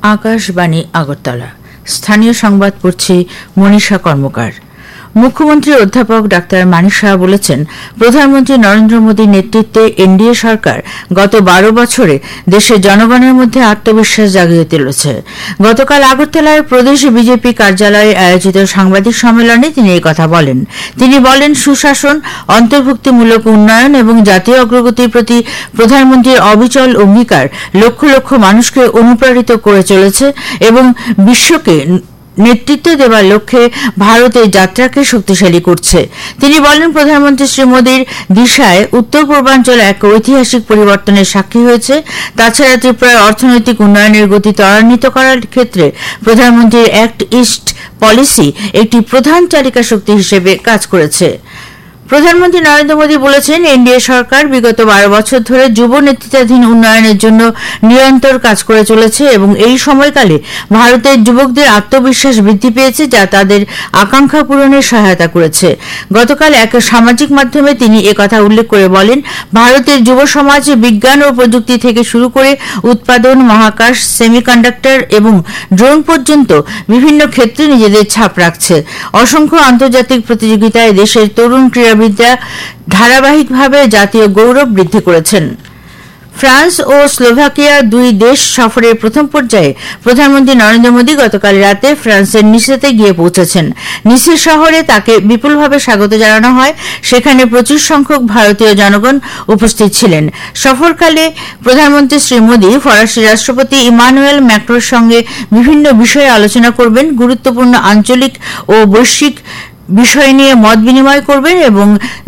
আকাশবাণী আগরতলা। স্থানীয় সংবাদ পড়ছি মনীষা কর্মকার। মুখ্যমন্ত্রী অধ্যাপক ডাক্তার মানিক সাহা বলেছেন, প্রধানমন্ত্রী নরেন্দ্র মোদীর নেতৃত্বে এনডিএ সরকার গত 12 বছরে দেশের জনগণের মধ্যে আত্মবিশ্বাস জাগিয়ে তুলেছে। গতকাল আগরতলার প্রদেশ বিজেপি কার্যালয়ে আয়োজিত সাংবাদিক সম্মেলনে তিনি এই কথা বলেন। তিনি বলেন, সুশাসন, অন্তর্ভুক্তিমূলক উন্নয়ন এবং জাতীয় অগ্রগতির প্রতি প্রধানমন্ত্রীর অবিচল অঙ্গীকার লক্ষ লক্ষ মানুষকে অনুপ্রাণিত করে চলেছে এবং বিশ্বকে নেতৃত্ব দেওয়ার লক্ষ্যে ভারতের যাত্রাকে শক্তিশালী করছে। তিনি বলেন, প্রধানমন্ত্রী শ্রী মোদীর দিশায় উত্তর পূর্বাঞ্চল এক ঐতিহাসিক পরিবর্তনের সাক্ষী হয়েছে। তাছাড়া ত্রিপুরার অর্থনৈতিক উন্নয়নের গতি ত্বরান্বিত করার ক্ষেত্রে প্রধানমন্ত্রীর অ্যাক্ট ইস্ট পলিসি একটি প্রধান চালিকা শক্তি হিসেবে কাজ করেছে। প্রধানমন্ত্রী নরেন্দ্র মোদী বলেছেন, এনডিএ সরকার বিগত 12 বছর ধরে যুব নেতৃত্বাধীন উন্নয়নের জন্য নিরন্তর কাজ করে চলেছে এবং এই সময়কালে ভারতের যুবকদের আত্মবিশ্বাস বৃদ্ধি পেয়েছে, যা তাদের আকাঙ্ক্ষা পূরণে সহায়তা করেছে। গতকাল এক সামাজিক মাধ্যমে তিনি একথা উল্লেখ করে বলেন, ভারতের যুব সমাজ বিজ্ঞান ও প্রযুক্তি থেকে শুরু করে উৎপাদন, মহাকাশ, সেমিকন্ডাক্টর এবং ড্রোন পর্যন্ত বিভিন্ন ক্ষেত্রে নিজেদের ছাপ রাখছে। অসংখ্য আন্তর্জাতিক প্রতিযোগিতায় দেশের তরুণ ক্রীড়াবিদরা ধারাবাহিকভাবে জাতীয় গৌরব বৃদ্ধি করেছেন। ফ্রান্স ও স্লোভাকিয়া দুই দেশ সফরের প্রথম পর্যায়ে প্রধানমন্ত্রী নরেন্দ্র মোদী গতকাল রাতে ফ্রান্সের নিসেতে গিয়ে পৌঁছেছেন। নিসে শহরে তাকে বিপুলভাবে স্বাগত জানানো হয়। সেখানে প্রচুর সংখ্যক ভারতীয় জনগণ উপস্থিত ছিলেন। সফরকালে প্রধানমন্ত্রী শ্রী মোদী ফরাসি রাষ্ট্রপতি ইমানুয়েল ম্যাক্রোর সঙ্গে বিভিন্ন বিষয়ে আলোচনা করবেন, গুরুত্বপূর্ণ আঞ্চলিক ও বৈশ্বিক বিষয় নিয়ে মত বিনিময় করবেন এবং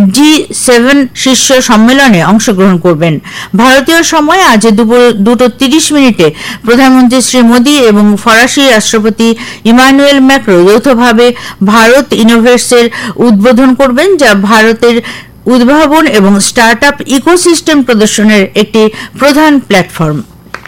G7 শীর্ষ সম্মেলনে অংশগ্রহণ করবেন। ভারতীয় সময় আজ দুপুর 2:30 প্রধানমন্ত্রী শ্রী মোদী এবং ফরাসি রাষ্ট্রপতি ইমানুয়েল ম্যাক্রো যৌথভাবে ভারত ইনোভেটসের উদ্বোধন করবেন, যা ভারতের উদ্ভাবন এবং স্টার্ট আপ ইকোসিস্টেম প্রদর্শনের একটি প্রধান প্ল্যাটফর্ম।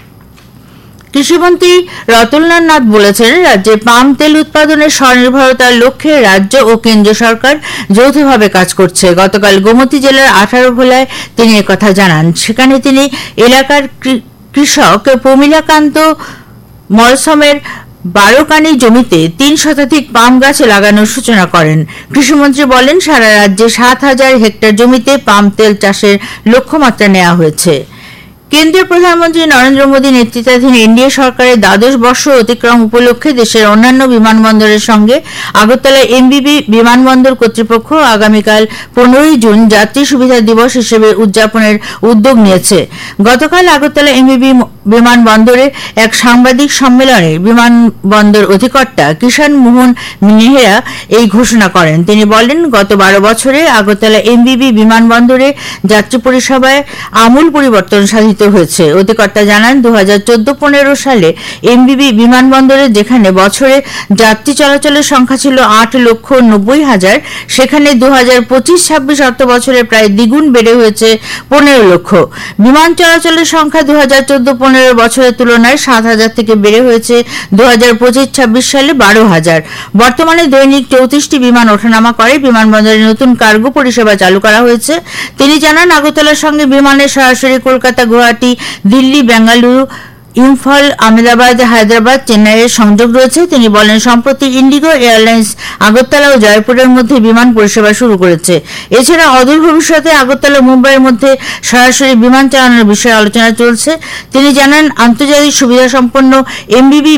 কৃষিমন্ত্রী রতনলাল নাথ বলেছেন, রাজ্যে পাম তেল উৎপাদনের স্বনির্ভরতার লক্ষ্যে রাজ্য ও কেন্দ্র সরকার যৌথভাবে কাজ করছে। গতকাল গোমতী জেলার 18 ভোলায় তিনি একথা জানান। সেখানে তিনি এলাকার কৃষক প্রমীলাকান্ত মলসমের 12 কানি জমিতে 3 শতাধিক পাম গাছ লাগানোর সূচনা করেন। কৃষিমন্ত্রী বলেন, সারা রাজ্যে 7,000 হেক্টর জমিতে পাম তেল চাষের লক্ষ্যমাত্রা নেওয়া হয়েছে। কেন্দ্রীয় প্রধানমন্ত্রী নরেন্দ্র মোদী নেতৃত্বাধীন এনডিএ সরকারের 12 বর্ষ অতিক্রম উপলক্ষে দেশের অন্যান্য বিমানবন্দরের সঙ্গে আগরতলা এমবিবি বিমানবন্দর কর্তৃপক্ষ আগামীকাল 15 জুন যাত্রী সুবিধা দিবস হিসেবে উদযাপনের উদ্যোগ নিয়েছে। গতকাল আগরতলা এমবিবি বিমানবন্দরে এক সাংবাদিক সম্মেলনে বিমানবন্দর অধিকর্তা কিষান মোহন নেহরা এই ঘোষণা করেন। তিনি বলেন, গত 12 বছরে আগরতলা এমবিবি বিমানবন্দরে যাত্রী পরিষেবায় আমূল পরিবর্তন সাধিত হয়েছে। অধিকর্তা জানান, 2014-15 সালে এমবিবি বিমানবন্দরে যেখানে বছরে যাত্রী চলাচলের সংখ্যা ছিল 8,90,000, সেখানে 2025-26 অর্থ বছরে প্রায় দ্বিগুণ বেড়ে হয়েছে 15 লক্ষ। বিমান চলাচলের সংখ্যা 2014-15 বছরের তুলনায় 7,000 থেকে বেড়ে হয়েছে 2025-26 সালে 12,000। বর্তমানে দৈনিক 34টি বিমান ওঠানামা করে। বিমানবন্দরে নতুন কার্গো পরিষেবা চালু করা হয়েছে। তিনি জানান, আগরতলার সঙ্গে বিমানের সরাসরি কলকাতা, গুয়াহাটি, দিল্লি, বেঙ্গালুরু, ইম্ফল, আহমেদাবাদ, হায়দ্রাবাদ, চেন্নাইয়ের সংযোগ রয়েছে। তিনি বলেন, সম্প্রতি ইন্ডিগো এয়ারলাইন্স আগরতলা ও জয়পুরের মধ্যে বিমান পরিষেবা শুরু করেছে। এছাড়া অদূর ভবিষ্যতে আগরতলা, মুম্বাইয়ের মধ্যে সরাসরি বিমান চালানোর বিষয়ে আলোচনা চলছে। তিনি জানান, আন্তর্জাতিক সুবিধা সম্পন্ন এমবিবি